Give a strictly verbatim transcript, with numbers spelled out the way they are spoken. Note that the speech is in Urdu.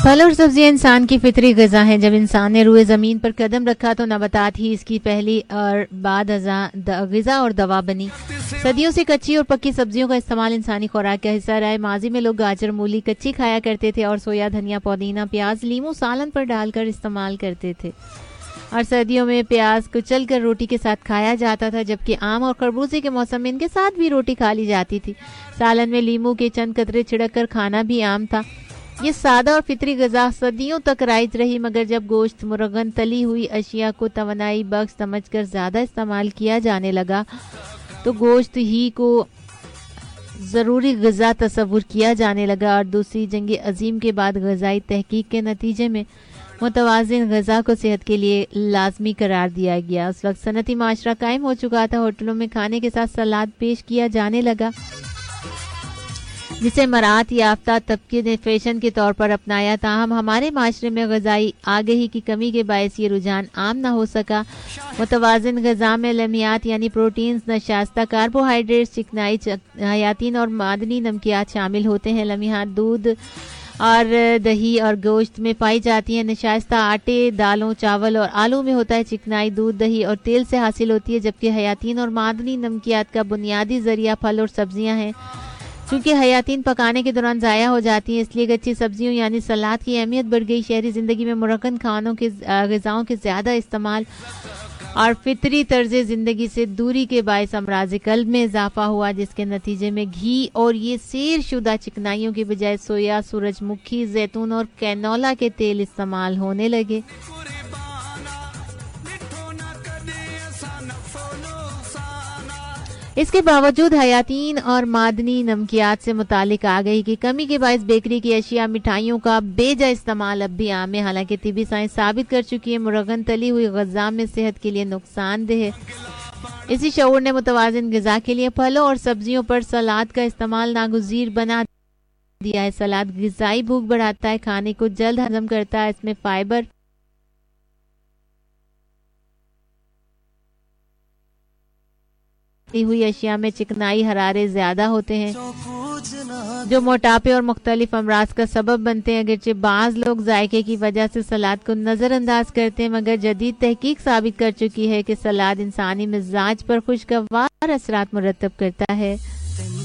پھل اور سبزیاں انسان کی فطری غذا ہیں. جب انسان نے روئے زمین پر قدم رکھا تو نباتات ہی اس کی پہلی اور بعد ازاں غذا اور دوا بنی. صدیوں سے کچی اور پکی سبزیوں کا استعمال انسانی خوراک کا حصہ رہا ہے. ماضی میں لوگ گاجر مولی کچی کھایا کرتے تھے اور سویا دھنیا پودینہ پیاز لیموں سالن پر ڈال کر استعمال کرتے تھے. اور سردیوں میں پیاز کچل کر روٹی کے ساتھ کھایا جاتا تھا، جبکہ آم اور خربوزے کے موسم میں ان کے ساتھ بھی روٹی کھا لی جاتی تھی. سالن میں لیموں کے چند قطرے چھڑک کر کھانا بھی عام تھا. یہ سادہ اور فطری غذا صدیوں تک رائج رہی، مگر جب گوشت مرغن تلی ہوئی اشیاء کو توانائی بخش سمجھ کر زیادہ استعمال کیا جانے لگا تو گوشت ہی کو ضروری غذا تصور کیا جانے لگا. اور دوسری جنگ عظیم کے بعد غذائی تحقیق کے نتیجے میں متوازن غذا کو صحت کے لیے لازمی قرار دیا گیا. اس وقت صنعتی معاشرہ قائم ہو چکا تھا. ہوٹلوں میں کھانے کے ساتھ سلاد پیش کیا جانے لگا، جسے مراعات یافتہ طبقے نے فیشن کے طور پر اپنایا. تاہم ہمارے معاشرے میں غذائی آگہی کی کمی کے باعث یہ رجحان عام نہ ہو سکا. متوازن غذا میں لمیات یعنی پروٹینز، نشاستہ کاربوہائیڈریٹس، چکنائی، حیاتین اور معدنی نمکیات شامل ہوتے ہیں. لمیات دودھ اور دہی اور گوشت میں پائی جاتی ہیں. نشاستہ آٹے، دالوں، چاول اور آلو میں ہوتا ہے. چکنائی دودھ، دہی اور تیل سے حاصل ہوتی ہے، جبکہ حیاتین اور معدنی نمکیات کا بنیادی ذریعہ پھل اور سبزیاں ہیں. چونکہ حیاتین پکانے کے دوران ضائع ہو جاتی ہیں، اس لیے کچی سبزیوں یعنی سلاد کی اہمیت بڑھ گئی. شہری زندگی میں مرغن کھانوں کے غذاؤں کے زیادہ استعمال اور فطری طرز زندگی سے دوری کے باعث امراض قلب میں اضافہ ہوا، جس کے نتیجے میں گھی اور یہ سیر شدہ چکنائیوں کی بجائے سویا، سورج مکھی، زیتون اور کینولا کے تیل استعمال ہونے لگے. اس کے باوجود حیاتین اور معدنی نمکیات سے متعلق آگہی کی کمی کے باعث بیکری کی اشیاء، مٹھائیوں کا بے جا استعمال اب بھی عام ہے. حالانکہ طبی سائنس ثابت کر چکی ہے مرغن تلی ہوئی غذا میں صحت کے لیے نقصان دہ ہے، اسی شعور نے متوازن غذا کے لیے پھلوں اور سبزیوں پر سلاد کا استعمال ناگزیر بنا دیا ہے. سلاد غذائی بھوک بڑھاتا ہے، کھانے کو جلد ہضم کرتا ہے. اس میں فائبر ہوئی اشیاء میں چکنائی، حرارے زیادہ ہوتے ہیں جو موٹاپے اور مختلف امراض کا سبب بنتے ہیں. اگرچہ بعض لوگ ذائقے کی وجہ سے سلاد کو نظر انداز کرتے ہیں، مگر جدید تحقیق ثابت کر چکی ہے کہ سلاد انسانی مزاج پر خوشگوار اثرات مرتب کرتا ہے.